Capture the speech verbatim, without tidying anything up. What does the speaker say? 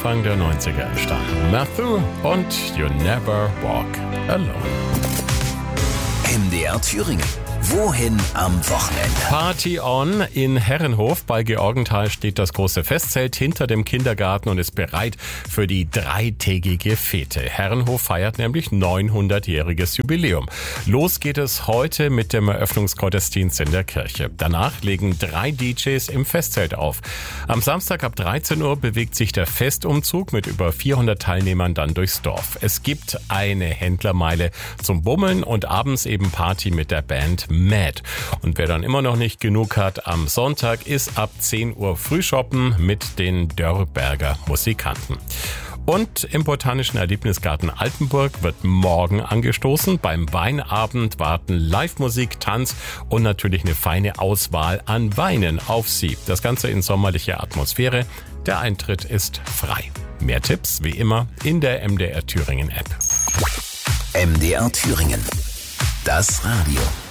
Anfang der neunziger entstanden. Matthew und You Never Walk Alone. M D R Thüringen. Wohin am Wochenende? Party on in Herrenhof bei Georgenthal steht das große Festzelt hinter dem Kindergarten und ist bereit für die dreitägige Fete. Herrenhof feiert nämlich neunhundertjähriges Jubiläum. Los geht es heute mit dem Eröffnungsgottesdienst in der Kirche. Danach legen drei D Js im Festzelt auf. Am Samstag ab dreizehn Uhr bewegt sich der Festumzug mit über vierhundert Teilnehmern dann durchs Dorf. Es gibt eine Händlermeile zum Bummeln und abends eben Party mit der Band Mad. Und wer dann immer noch nicht genug hat, am Sonntag ist ab zehn Uhr Frühshoppen mit den Dörrberger Musikanten. Und im Botanischen Erlebnisgarten Altenburg wird morgen angestoßen. Beim Weinabend warten Live-Musik, Tanz und natürlich eine feine Auswahl an Weinen auf Sie. Das Ganze in sommerlicher Atmosphäre. Der Eintritt ist frei. Mehr Tipps wie immer in der M D R Thüringen App. M D R Thüringen. Das Radio.